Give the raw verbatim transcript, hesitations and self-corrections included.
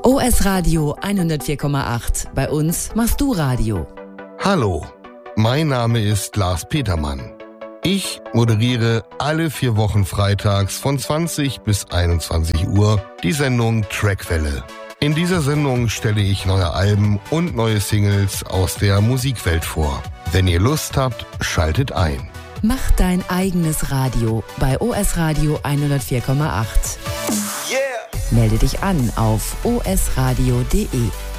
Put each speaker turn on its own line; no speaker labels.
O S Radio hundertvier Komma acht. Bei uns machst du Radio.
Hallo, mein Name ist Lars Petermann. Ich moderiere alle vier Wochen freitags von zwanzig bis einundzwanzig Uhr die Sendung Trackwelle. In dieser Sendung stelle ich neue Alben und neue Singles aus der Musikwelt vor. Wenn ihr Lust habt, schaltet ein.
Mach dein eigenes Radio bei O S Radio hundertvier Komma acht.
Yeah!
Melde dich an auf o s radio punkt d e.